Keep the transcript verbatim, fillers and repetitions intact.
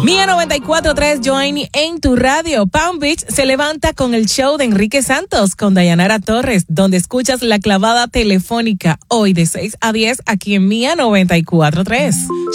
Mía noventa y cuatro punto tres, Join en tu radio. Palm Beach se levanta con el show de Enrique Santos con Dayanara Torres, donde escuchas la clavada telefónica hoy de seis a diez aquí en Mía noventa y cuatro punto tres.